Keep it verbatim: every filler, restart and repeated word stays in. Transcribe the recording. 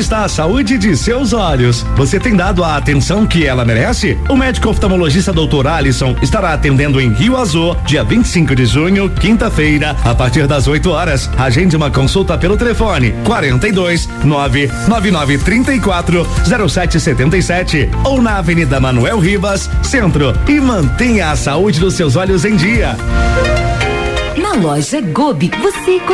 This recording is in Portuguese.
está a saúde de seus olhos? Você tem dado a atenção que ela merece? O médico oftalmologista doutor Alisson estará atendendo em Rio Azul, dia vinte e cinco de junho, quinta-feira, a partir das oito horas. Agende uma consulta pelo telefone quarenta e dois, nove nove nove trinta e quatro, zero sete setenta e sete ou na Avenida Manuel Ribas, Centro, e mantenha a saúde dos seus olhos em dia. Na loja Gobi, você